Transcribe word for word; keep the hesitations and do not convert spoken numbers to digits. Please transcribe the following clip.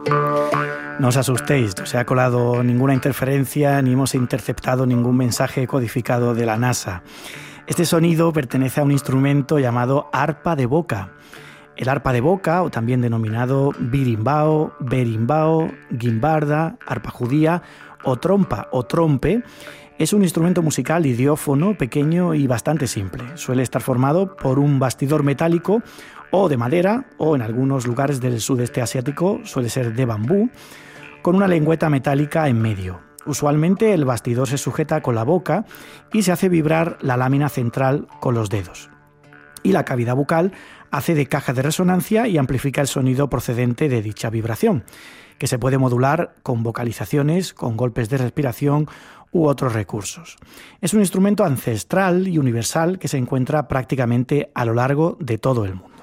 No os asustéis, no se ha colado ninguna interferencia ni hemos interceptado ningún mensaje codificado de la NASA. Este sonido pertenece a un instrumento llamado arpa de boca. El arpa de boca, o también denominado birimbao, berimbao, guimbarda, arpa judía o trompa o trompe, es un instrumento musical idiófono, pequeño y bastante simple. Suele estar formado por un bastidor metálico o de madera, o en algunos lugares del sudeste asiático suele ser de bambú, con una lengüeta metálica en medio. Usualmente el bastidor se sujeta con la boca y se hace vibrar la lámina central con los dedos. Y la cavidad bucal hace de caja de resonancia y amplifica el sonido procedente de dicha vibración, que se puede modular con vocalizaciones, con golpes de respiración u otros recursos. Es un instrumento ancestral y universal que se encuentra prácticamente a lo largo de todo el mundo.